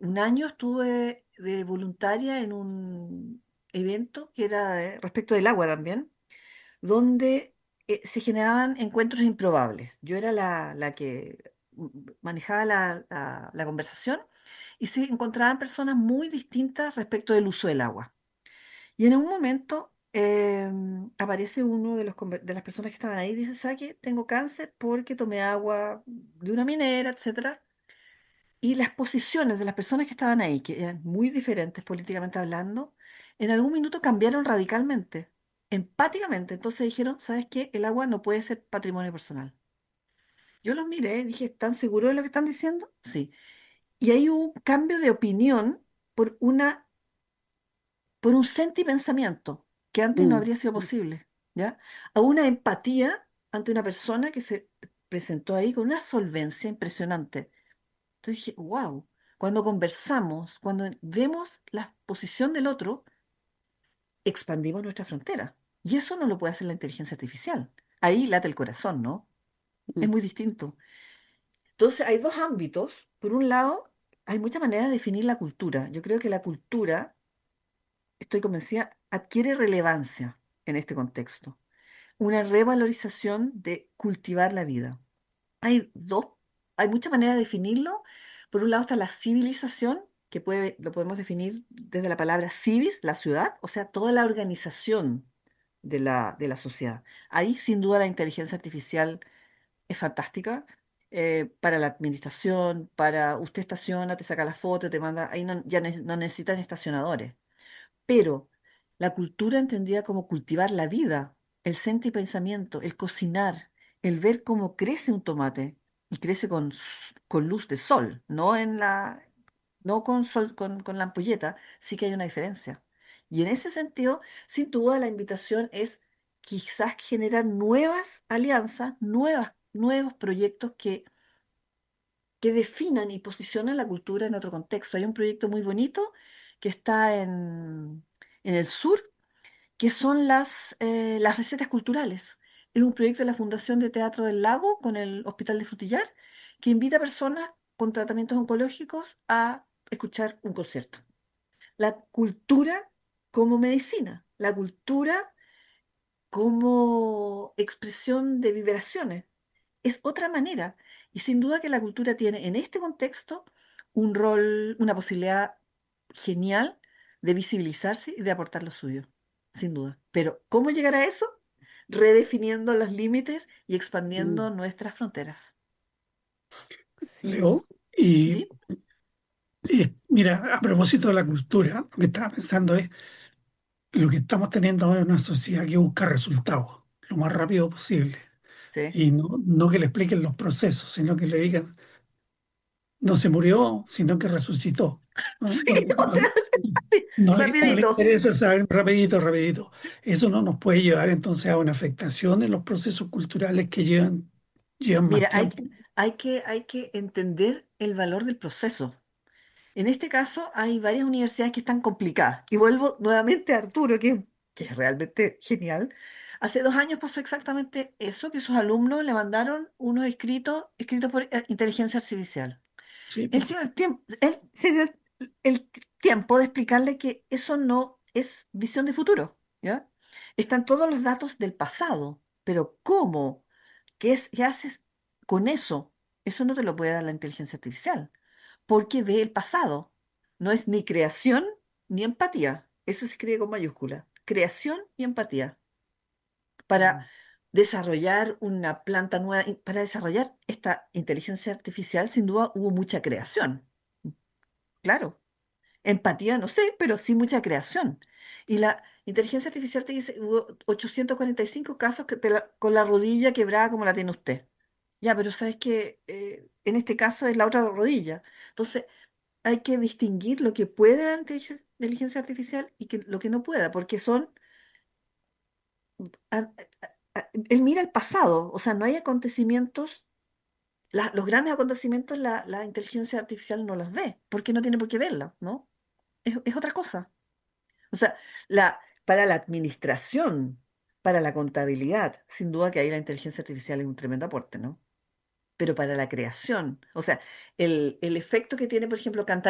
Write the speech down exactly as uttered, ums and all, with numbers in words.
un año estuve de voluntaria en un evento que era eh, respecto del agua también, donde eh, se generaban encuentros improbables. Yo era la, la que mm, manejaba la, la- la conversación y se encontraban personas muy distintas respecto del uso del agua. Y en un momento em, aparece uno de, los, conver- de las personas que estaban ahí y dice, Saque, tengo cáncer porque tomé agua de una minera, etcétera. Y las posiciones de las personas que estaban ahí, que eran muy diferentes políticamente hablando, en algún minuto cambiaron radicalmente, empáticamente. Entonces dijeron, ¿sabes qué? El agua no puede ser patrimonio personal. Yo los miré y dije, ¿están seguros de lo que están diciendo? Sí. Y hay un cambio de opinión por una, por un sentipensamiento que antes no Mm, habría sido posible, ¿ya? A una empatía ante una persona que se presentó ahí con una solvencia impresionante. Entonces dije, wow, cuando conversamos, cuando vemos la posición del otro, expandimos nuestra frontera. Y eso no lo puede hacer la inteligencia artificial. Ahí late el corazón, ¿no? Es mm, muy distinto. Entonces hay dos ámbitos. Por un lado, hay muchas maneras de definir la cultura. Yo creo que la cultura, estoy convencida, adquiere relevancia en este contexto. Una revalorización de cultivar la vida. Hay dos, hay muchas maneras de definirlo. Por un lado está la civilización, que puede, lo podemos definir desde la palabra civis, la ciudad, o sea, toda la organización de la, de la sociedad. Ahí, sin duda, la inteligencia artificial es fantástica eh, para la administración, para usted estaciona, te saca la foto, te manda, ahí no, ya ne- no necesitan estacionadores. Pero la cultura entendida como cultivar la vida, el sentir pensamiento, el cocinar, el ver cómo crece un tomate y crece con, s- con luz de sol, no en la, no con sol, con, con la ampolleta, sí que hay una diferencia. Y en ese sentido, sin duda, la invitación es quizás generar nuevas alianzas, nuevas, nuevos proyectos que, que definan y posicionan la cultura en otro contexto. Hay un proyecto muy bonito que está en, en el sur que son las, eh, las recetas culturales. Es un proyecto de la Fundación de Teatro del Lago con el Hospital de Frutillar que invita a personas con tratamientos oncológicos a escuchar un concierto. La cultura como medicina, la cultura como expresión de vibraciones. Es otra manera. Y sin duda que la cultura tiene en este contexto un rol, una posibilidad genial de visibilizarse y de aportar lo suyo, sin duda. Pero ¿cómo llegar a eso? Redefiniendo los límites y expandiendo mm. nuestras fronteras. Leo, y, ¿Sí? y mira, a propósito de la cultura, lo que estaba pensando es lo que estamos teniendo ahora en una sociedad que busca resultados lo más rápido posible. Sí. Y no, no que le expliquen los procesos, sino que le digan, no se murió, sino que resucitó. ¿No? Sí, No, o sea, no- no le, no le rapidito. interesa saber rapidito, rapidito. Eso no nos puede llevar entonces a una afectación en los procesos culturales que llevan, llevan más Mira, hay, tiempo. hay que, hay que entender el valor del proceso. En este caso, hay varias universidades que están complicadas. Y vuelvo nuevamente a Arturo, que, que es realmente genial. Hace dos años pasó exactamente eso, que sus alumnos le mandaron unos escritos escritos por eh, inteligencia artificial. Sí, Él pues, se dio el tiempo, él se dio el, el tiempo de explicarle que eso no es visión de futuro, ¿ya? Están todos los datos del pasado, pero ¿cómo? ¿Qué es, qué haces con eso? Eso no te lo puede dar la inteligencia artificial porque ve el pasado. No es ni creación ni empatía. Eso se escribe con mayúscula. Creación y empatía. Para mm, desarrollar una planta nueva, y para desarrollar esta inteligencia artificial, sin duda hubo mucha creación. Claro. Empatía, no sé, pero sí mucha creación. Y la inteligencia artificial te dice, hubo ochocientos cuarenta y cinco casos que te la- con la rodilla quebrada como la tiene usted. Ya, pero sabes que en este caso es la otra rodilla. Entonces, hay que distinguir lo que puede la inteligen- inteligencia artificial y que, lo que no pueda, porque son, a- a- a- él mira el pasado, o sea, no hay acontecimientos, la- los grandes acontecimientos la, la inteligencia artificial no los ve, porque no tiene por qué verlos, ¿no? Es, es otra cosa. O sea, la, para la administración, para la contabilidad, sin duda que ahí la inteligencia artificial es un tremendo aporte, ¿no? Pero para la creación, o sea, el, el efecto que tiene, por ejemplo, cantar